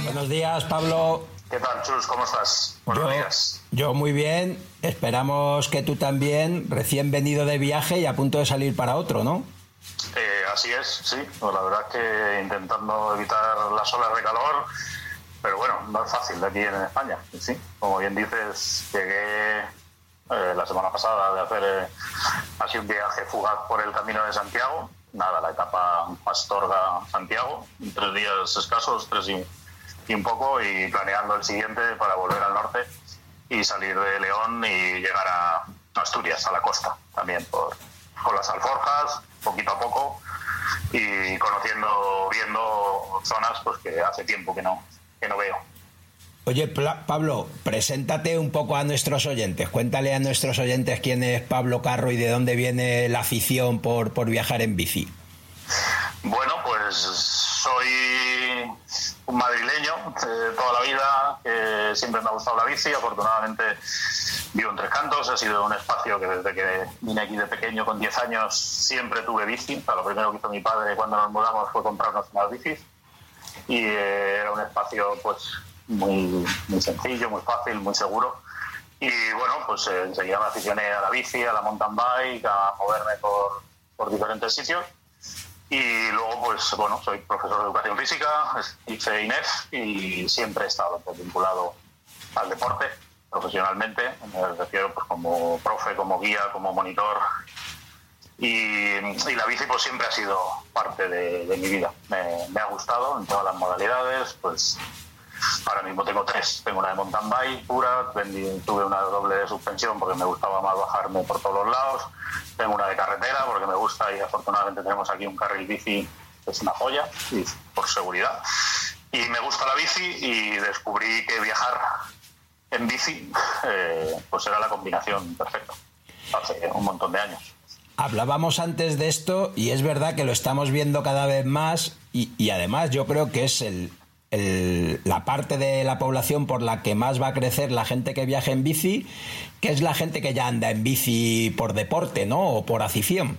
Buenos días, Pablo. ¿Qué tal, Chus? ¿Cómo estás? Buenos días. Yo muy bien. Esperamos que tú también, recién venido de viaje y a punto de salir para otro, ¿no? Así es, sí. Pues la verdad es que intentando evitar las olas de calor, pero bueno, no es fácil de aquí en España. Sí, como bien dices, llegué la semana pasada de hacer así un viaje fugaz por el Camino de Santiago. Nada, la etapa Astorga-Santiago, 3 días escasos, 3 y un poco, y planeando el siguiente para volver al norte y salir de León y llegar a Asturias, a la costa, también con las alforjas, poquito a poco, y conociendo, viendo zonas pues que hace tiempo que no veo. Oye, Pablo, preséntate un poco a nuestros oyentes. Cuéntale a nuestros oyentes quién es Pablo Carro y de dónde viene la afición por viajar en bici. Bueno, pues soy un madrileño de toda la vida, que siempre me ha gustado la bici. Afortunadamente vivo en Tres Cantos, ha sido un espacio que desde que vine aquí de pequeño, con 10 años, siempre tuve bici. O sea, lo primero que hizo mi padre cuando nos mudamos fue comprarnos unas bicis, y era un espacio pues muy sencillo, muy fácil, muy seguro. Y bueno, pues enseguida me aficioné a la bici, a la mountain bike, a moverme por diferentes sitios. Y luego, pues bueno, soy profesor de educación física, hice INEF y siempre he estado pues vinculado al deporte profesionalmente. Me refiero pues como profe, como guía, como monitor. Y la bici pues siempre ha sido parte de mi vida. Me ha gustado en todas las modalidades. Pues ahora mismo tengo 3. Tengo una de mountain bike pura, tuve una de doble suspensión porque me gustaba más bajarme por todos los lados. Tengo una de carretera porque me gusta, y afortunadamente tenemos aquí un carril bici que es una joya, y por seguridad. Y me gusta la bici, y descubrí que viajar en bici pues era la combinación perfecta hace un montón de años. Hablábamos antes de esto y es verdad que lo estamos viendo cada vez más, y además yo creo que es la parte de la población por la que más va a crecer la gente que viaja en bici, que es la gente que ya anda en bici por deporte, ¿no? O por afición.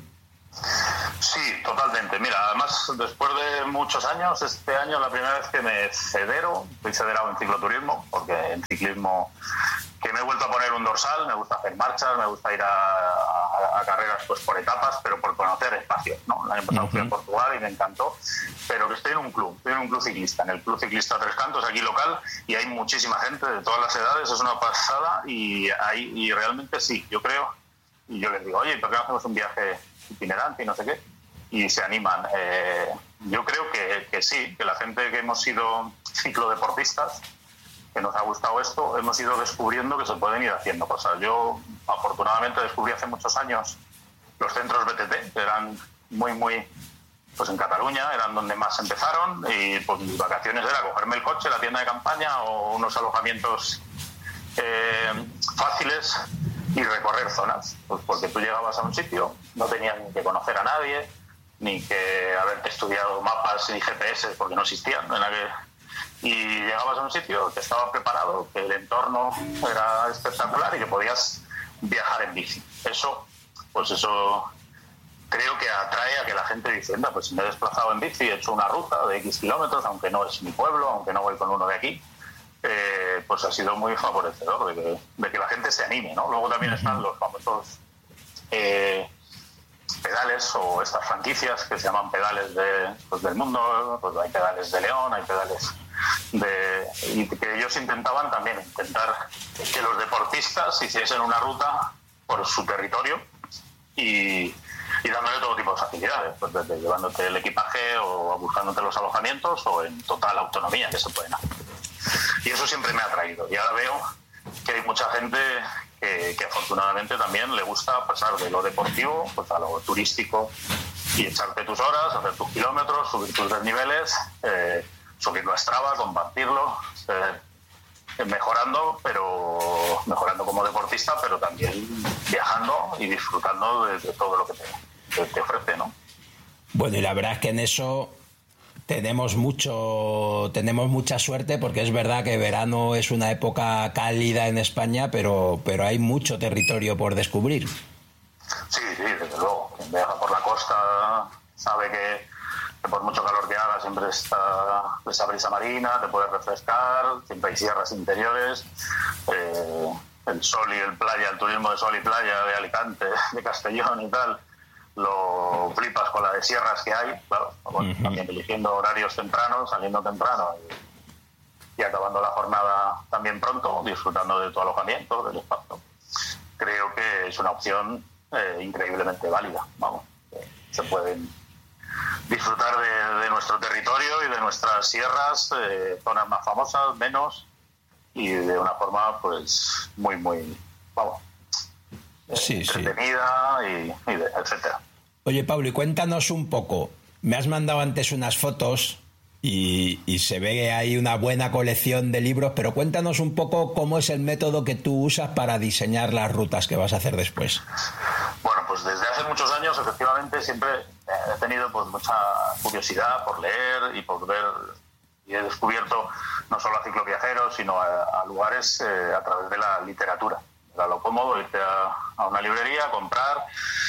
Sí, totalmente. Mira, además, después de muchos años, este año es la primera vez que me federo. Estoy federado en cicloturismo, porque en ciclismo que me he vuelto a poner un dorsal, me gusta hacer marchas, me gusta ir a carreras pues por etapas, pero por conocer espacios, ¿no? El año pasado fui a Portugal y me encantó, pero que estoy en un club ciclista, en el Club Ciclista Tres Cantos, aquí local, y hay muchísima gente de todas las edades, es una pasada, y realmente sí, yo creo, y yo les digo, oye, ¿por qué no hacemos un viaje itinerante y no sé qué? Y se animan. Yo creo que sí, que la gente que hemos sido ciclodeportistas, que nos ha gustado esto, hemos ido descubriendo que se pueden ir haciendo cosas. Yo afortunadamente descubrí hace muchos años los centros BTT, que eran muy pues en Cataluña, eran donde más empezaron, y pues mis vacaciones era cogerme el coche, la tienda de campaña o unos alojamientos fáciles y recorrer zonas, pues porque tú llegabas a un sitio, no tenías ni que conocer a nadie, ni que haberte estudiado mapas ni GPS, porque no existían y llegabas a un sitio que estaba preparado, que el entorno era espectacular y que podías viajar en bici. Eso creo que atrae a que la gente dice, anda, pues me he desplazado en bici, he hecho una ruta de X kilómetros, aunque no es mi pueblo, aunque no voy con uno de aquí, pues ha sido muy favorecedor de que la gente se anime, ¿no? Luego también están los famosos pedales, o estas franquicias que se llaman pedales del mundo. Pues hay pedales de León, hay pedales y que ellos intentaban también que los deportistas hiciesen una ruta por su territorio y dándole todo tipo de facilidades, pues desde llevándote el equipaje o buscándote los alojamientos, o en total autonomía, que se pueden hacer. Y eso siempre me ha atraído, y ahora veo que hay mucha gente que afortunadamente también le gusta pasar de lo deportivo pues a lo turístico, y echarte tus horas, hacer tus kilómetros, subir tus desniveles, subirlo a Strava, compartirlo, mejorando como deportista, pero también viajando y disfrutando de todo lo que te ofrece, ¿no? Bueno, y la verdad es que en eso tenemos mucha suerte, porque es verdad que verano es una época cálida en España, pero hay mucho territorio por descubrir. Sí, desde luego. Quien viaja por la costa sabe que que por mucho calor que haga siempre está esa brisa marina, te puedes refrescar, siempre hay sierras interiores, el sol y el playa, el turismo de sol y playa de Alicante, de Castellón y tal, lo flipas con la de sierras que hay, claro, bueno, también eligiendo horarios tempranos, saliendo temprano y acabando la jornada también pronto, disfrutando de tu alojamiento, del espacio. Creo que es una opción increíblemente válida, vamos, se pueden disfrutar de nuestro territorio y de nuestras sierras, zonas más famosas, menos, y de una forma pues muy, vamos, entretenida etcétera. Oye, Pablo, y cuéntanos un poco. Me has mandado antes unas fotos y se ve ahí una buena colección de libros, pero cuéntanos un poco cómo es el método que tú usas para diseñar las rutas que vas a hacer después. Bueno, pues desde hace muchos años, efectivamente, siempre he tenido pues mucha curiosidad por leer y por ver, y he descubierto no solo a cicloviajeros, sino a lugares a través de la literatura. Era lo cómodo irte a una librería, comprar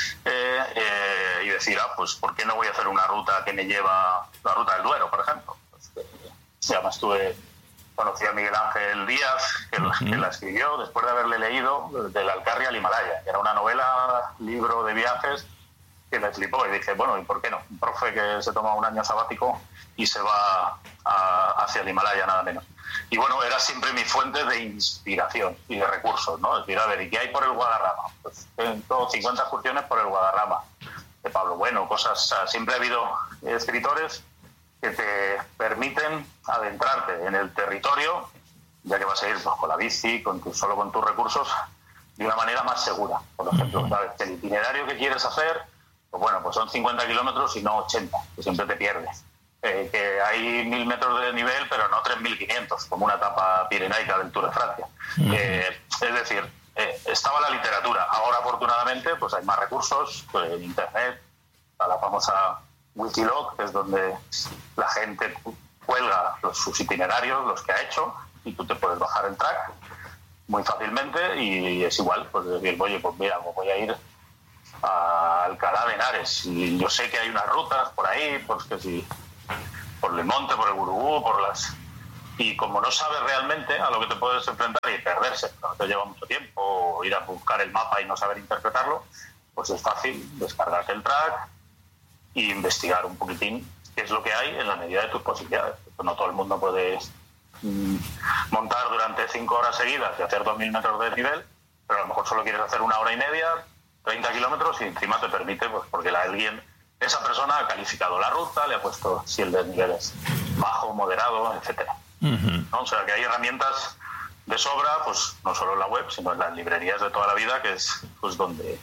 y decir, pues ¿por qué no voy a hacer una ruta que me lleva la ruta del Duero, por ejemplo? Pues, además conocí a Miguel Ángel Díaz, que la escribió después de haberle leído Del Alcarri al Himalaya, que era una novela, libro de viajes que me flipó, y dije, bueno, ¿y por qué no? Un profe que se toma un año sabático y se va hacia el Himalaya, nada menos. Y bueno, era siempre mi fuente de inspiración y de recursos, ¿no? Es decir, a ver, ¿y qué hay por el Guadarrama? Pues tengo 50 excursiones por el Guadarrama, de Pablo Bueno, cosas. Siempre ha habido escritores que te permiten adentrarte en el territorio, ya que vas a ir pues, con la bici, solo con tus recursos, de una manera más segura. Por ejemplo, ¿sabes? El itinerario que quieres hacer, pues bueno, pues son 50 kilómetros y no 80, que siempre te pierdes. Que hay 1.000 metros de nivel, pero no 3.500, como una etapa pirenaica del Tour de Francia. Es decir, estaba la literatura. Ahora, afortunadamente, pues hay más recursos, pues, en Internet, a la famosa Wikiloc, que es donde la gente cuelga sus itinerarios, los que ha hecho, y tú te puedes bajar el track muy fácilmente, y es igual, pues decir, oye, pues mira, pues voy a ir a Alcalá de Henares, y yo sé que hay unas rutas por ahí, pues que si por el monte, por el Gurugú, y como no sabes realmente a lo que te puedes enfrentar y perderse, no te lleva mucho tiempo, o ir a buscar el mapa y no saber interpretarlo, pues es fácil descargarte el track e investigar un poquitín qué es lo que hay en la medida de tus posibilidades. Pues no todo el mundo puede montar durante 5 horas seguidas y hacer 2.000 metros de nivel, pero a lo mejor solo quieres hacer 1 hora y media, 30 kilómetros, y encima te permite, pues porque esa persona ha calificado la ruta, le ha puesto si el desnivel es bajo, moderado, etcétera. ¿No? O sea que hay herramientas de sobra, pues no solo en la web, sino en las librerías de toda la vida, que es pues donde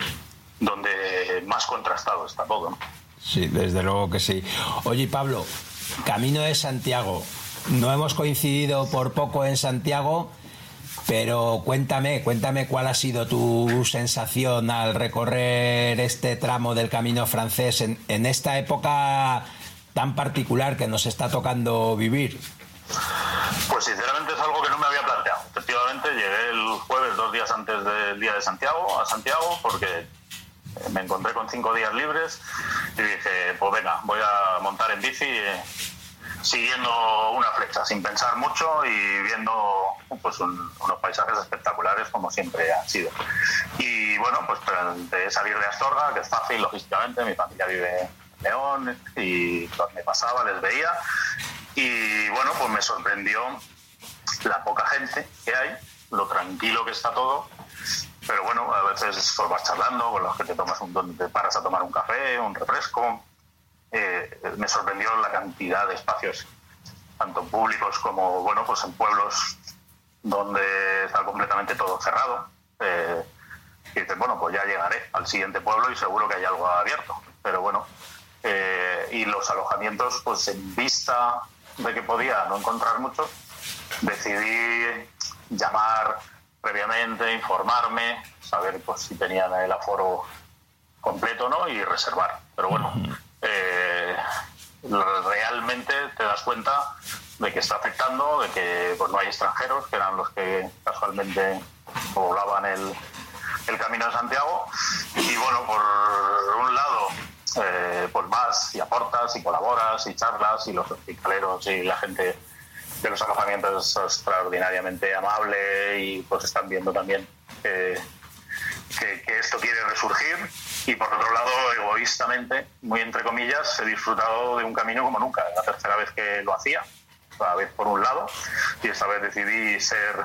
más contrastado está todo, ¿no? Sí, desde luego que sí. Oye, Pablo, Camino de Santiago. No hemos coincidido por poco en Santiago, pero cuéntame cuál ha sido tu sensación al recorrer este tramo del Camino francés en esta época tan particular que nos está tocando vivir. Pues sinceramente es algo que no me había planteado. Efectivamente llegué el jueves, 2 días antes del día de Santiago, a Santiago, porque me encontré con 5 días libres y dije, pues venga, voy a montar en bici siguiendo una flecha, sin pensar mucho y viendo pues unos paisajes espectaculares como siempre han sido. Y bueno, pues de salir de Astorga, que es fácil logísticamente, mi familia vive en León y me pasaba, les veía, y bueno, pues me sorprendió la poca gente que hay, lo tranquilo que está todo, pero bueno, a veces pues vas charlando con los que te paras a tomar un café, un refresco. Me sorprendió la cantidad de espacios, tanto públicos como bueno, pues en pueblos donde está completamente todo cerrado. Y dices, bueno, pues ya llegaré al siguiente pueblo y seguro que hay algo abierto. Pero bueno, y los alojamientos, pues en vista de que podía no encontrar muchos, decidí llamar previamente, informarme, saber pues si tenían el aforo completo o no y reservar. Pero bueno, realmente te das cuenta de que está afectando, de que pues no hay extranjeros, que eran los que casualmente poblaban el Camino de Santiago. Y bueno, por un lado, pues más vas y aportas y colaboras y charlas, y los hospitaleros y la gente de los alojamientos es extraordinariamente amable, y pues están viendo también que esto quiere resurgir. Y por otro lado, egoístamente, muy entre comillas, he disfrutado de un camino como nunca. Es la tercera vez que lo hacía, cada vez por un lado, y esta vez decidí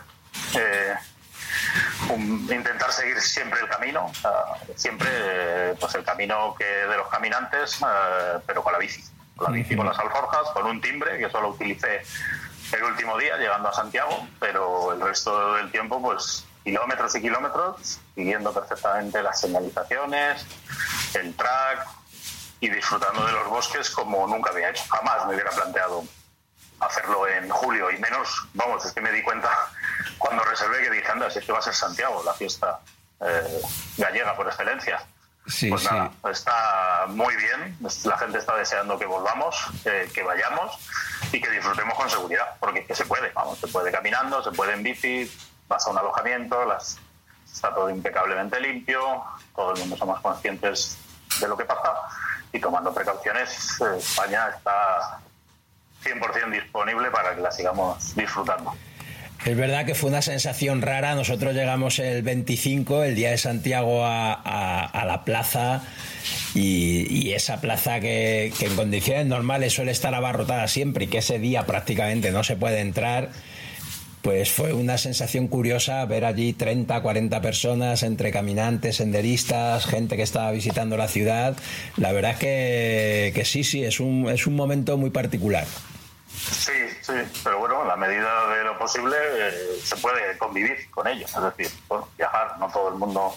intentar seguir siempre el camino, siempre pues el camino de los caminantes, pero con la bici. Con la bici, con las alforjas, con un timbre que solo utilicé el último día llegando a Santiago, pero el resto del tiempo pues kilómetros y kilómetros, siguiendo perfectamente las señalizaciones, el track, y disfrutando de los bosques como nunca había hecho. Jamás me hubiera planteado hacerlo en julio, y menos, vamos, es que me di cuenta cuando reservé, que dije, anda, si es que va a ser Santiago, la fiesta gallega por excelencia. Sí, pues sí. nada, está muy bien, la gente está deseando que volvamos, que vayamos y que disfrutemos con seguridad, porque es que se puede, vamos, se puede caminando, se puede en bici, vas a un alojamiento, está todo impecablemente limpio, todo el mundo somos conscientes de lo que pasa, y tomando precauciones, España está 100% disponible para que la sigamos disfrutando. Es verdad que fue una sensación rara. Nosotros llegamos el 25, el día de Santiago, a la plaza, y esa plaza que en condiciones normales suele estar abarrotada siempre, y que ese día prácticamente no se puede entrar, pues fue una sensación curiosa ver allí 30, 40 personas, entre caminantes, senderistas, gente que estaba visitando la ciudad. La verdad es que sí, es un momento muy particular. Sí, pero bueno, en la medida de lo posible se puede convivir con ellos. Es decir, bueno, viajar, no todo el mundo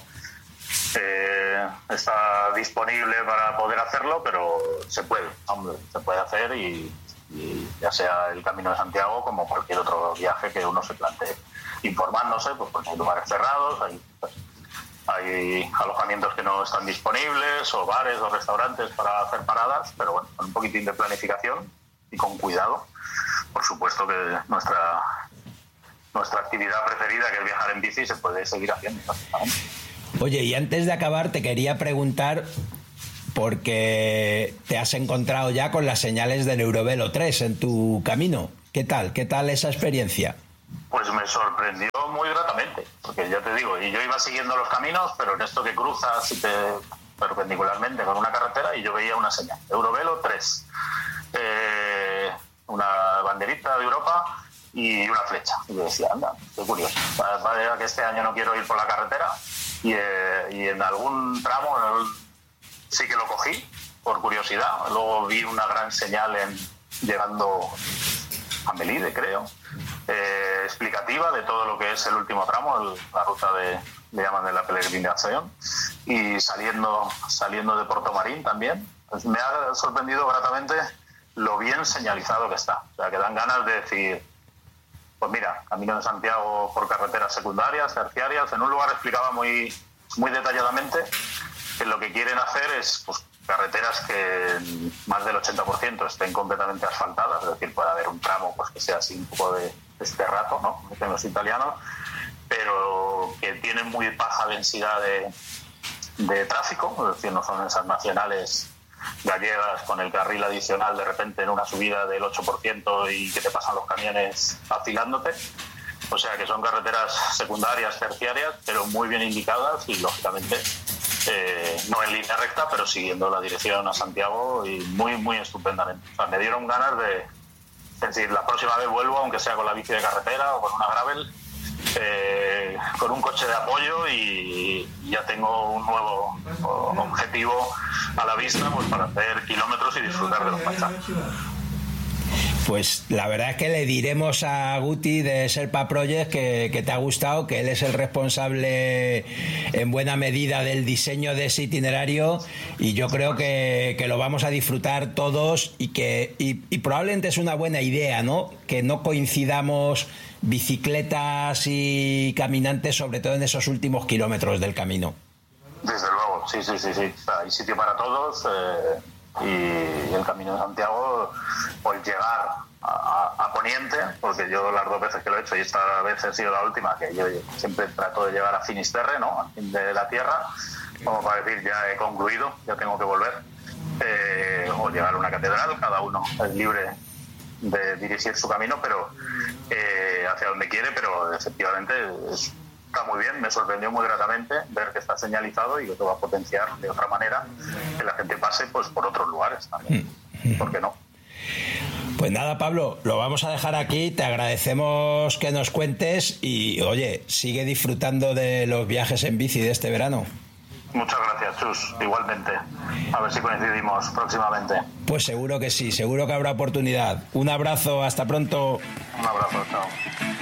está disponible para poder hacerlo, pero se puede, hombre, se puede hacer, y ya sea el Camino de Santiago como cualquier otro viaje que uno se plantee, informándose, pues porque hay lugares cerrados, hay alojamientos que no están disponibles, o bares o restaurantes para hacer paradas, pero bueno, con un poquitín de planificación y con cuidado. Por supuesto que nuestra actividad preferida, que es viajar en bici, se puede seguir haciendo. Oye, y antes de acabar te quería preguntar, porque te has encontrado ya con las señales del Eurovelo 3 en tu camino. ¿Qué tal esa experiencia? Pues me sorprendió muy gratamente, porque ya te digo, y yo iba siguiendo los caminos, pero en esto que cruzas perpendicularmente con una carretera, y yo veía una señal, Eurovelo 3, una banderita de Europa y una flecha. Y yo decía, anda, qué curioso. Vaya que este año no quiero ir por la carretera, y en algún tramo sí que lo cogí por curiosidad. Luego vi una gran señal llegando a Melide, creo, explicativa de todo lo que es el último tramo, la ruta le llaman de la peregrinación, y saliendo de Portomarín también. Pues me ha sorprendido gratamente lo bien señalizado que está. O sea, que dan ganas de decir, pues mira, Camino de Santiago por carreteras secundarias, terciarias. En un lugar explicaba muy, muy detalladamente que lo que quieren hacer es, pues, carreteras que más del 80% estén completamente asfaltadas, es decir, puede haber un tramo pues que sea así un poco de esterrato, ¿no?, como dicen los italianos, pero que tienen muy baja densidad de tráfico, es decir, no son esas nacionales gallegas con el carril adicional de repente en una subida del 8% y que te pasan los camiones afilándote. O sea, que son carreteras secundarias, terciarias, pero muy bien indicadas, y lógicamente no en línea recta, pero siguiendo la dirección a Santiago, y muy, muy estupendamente. O sea, me dieron ganas de decir, la próxima vez vuelvo, aunque sea con la bici de carretera o con una gravel, con un coche de apoyo, y ya tengo un nuevo objetivo a la vista, pues para hacer kilómetros y disfrutar de los paisajes. Pues la verdad es que le diremos a Guti de Sherpa Project que te ha gustado, que él es el responsable en buena medida del diseño de ese itinerario, y yo creo que lo vamos a disfrutar todos, y probablemente es una buena idea, ¿no?, que no coincidamos bicicletas y caminantes, sobre todo en esos últimos kilómetros del camino. Desde luego, sí. O sea, hay sitio para todos, y el Camino de Santiago, pues llegar a Poniente, porque yo las 2 veces que lo he hecho, y esta vez ha sido la última, que yo siempre trato de llegar a Finisterre, ¿no?, al fin de la tierra, como para decir, ya he concluido, ya tengo que volver. o llegar a una catedral. Cada uno es libre de dirigir su camino, pero hacia donde quiere, pero efectivamente está muy bien. Me sorprendió muy gratamente ver que está señalizado y que esto va a potenciar de otra manera que la gente pase pues por otros lugares también. ¿Por qué no? Pues nada, Pablo, lo vamos a dejar aquí. Te agradecemos que nos cuentes y, oye, sigue disfrutando de los viajes en bici de este verano. Muchas gracias, Chus. Igualmente. A ver si coincidimos próximamente. Pues seguro que sí, seguro que habrá oportunidad. Un abrazo, hasta pronto. Un abrazo, chao.